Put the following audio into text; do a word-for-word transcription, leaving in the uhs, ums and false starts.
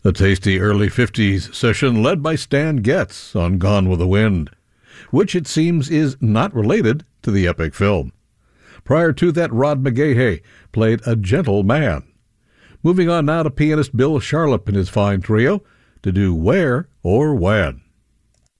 A tasty early fifties session led by Stan Getz on Gone with the Wind, which it seems is not related to the epic film. Prior to that, Rod McGahey played a gentle man. Moving on now to pianist Bill Charlap and his fine trio to do Where or When.